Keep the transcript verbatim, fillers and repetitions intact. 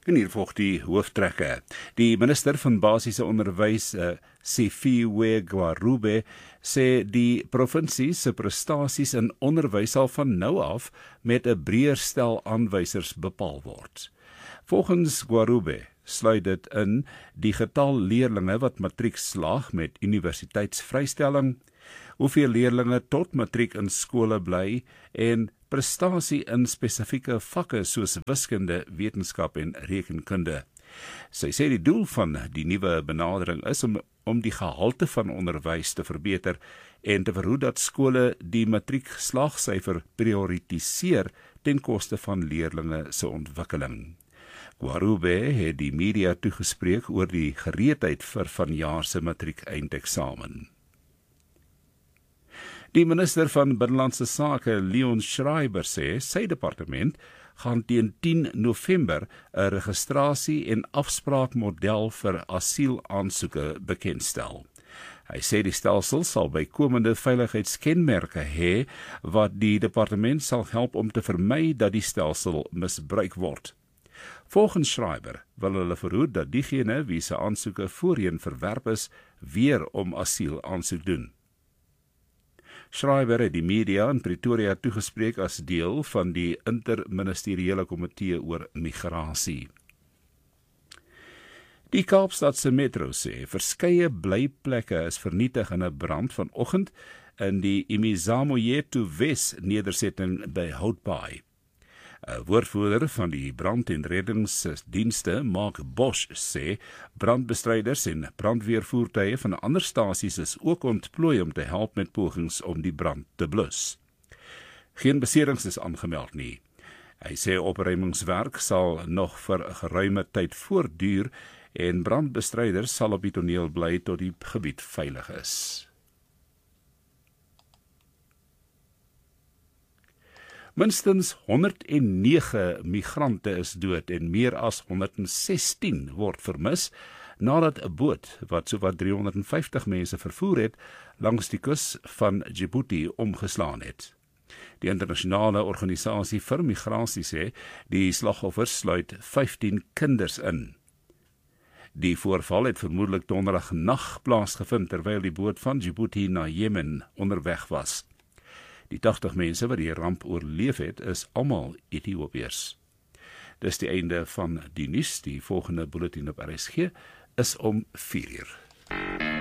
En hier volg die hooftrekke. Die minister van basiese onderwys, uh, Sifiwe Gwarube, sê die provinsie se prestasies in onderwys sal van nou af met 'n breër stel aanwysers bepaal word. Volgens Gwarube sluit dit in die getal leerlinge wat matriek slaag met universiteitsvrystelling, hoeveel leerlinge tot matriek in skole bly en prestasie in spesifieke vakke soos wiskunde, wetenskap en rekenkunde. Sy sê die doel van die nuwe benadering is om, om die gehalte van onderwys te verbeter en te verhoed dat skole die matriek slaagsyfer prioritiseer ten koste van leerlinge se ontwikkeling. Gwarube het die media toegespreek oor die gereedheid vir vanjaar se matriek eindeksamen. Die minister van Binnelandse Sake, Leon Schreiber, sê sy departement gaan teen tien November 'n registrasie- en afspraakmodel vir asielaansoeke bekendstel. Hy sê die stelsel sal bykomende veiligheidskenmerke hê wat die departement sal help om te vermy dat die stelsel misbruik word. Volgens Schreiber wil hulle verhoed dat diegene wie se aansoeke voorheen verwerp is, weer om asiel aansoek doen. Schreiber het die media in Pretoria toegespreek as deel van die interministeriële komitee oor migrasie. Die Kaapstadse Metro sê verskeie blyplekke is vernietig in 'n brand vanoggend in die Imizamo-Yethu Wes nedersetting by Houtbaai. 'n Woordvoerder van die brand- en reddingsdienste, Mark Bosch, sê brandbestryders en brandweervoertuie van ander stasies is ook ontplooi om te help met pogings om die brand te blus. Geen beserings is aangemeld nie. Hy sê opruimingswerk sal nog vir 'n geruime tyd voortduur en brandbestryders sal op die toneel bly tot die gebied veilig is. Minstens honderd en nege migrante is dood en meer as honderd en sestien word vermis nadat 'n boot wat sowat driehonderd en vyftig mense vervoer het langs die kus van Djibouti omgeslaan het. Die internasionale organisasie vir migrasie sê die slagoffers sluit vyftien kinders in. Die voorval het vermoedelik donderdag nag plaasgevind terwyl die boot van Djibouti na Jemen onderweg was. Die tagtig mense wat die ramp oorleef het, is almal Ethiopiërs. Dis die einde van die nuus. Die volgende bulletin op R S G is om vier uur.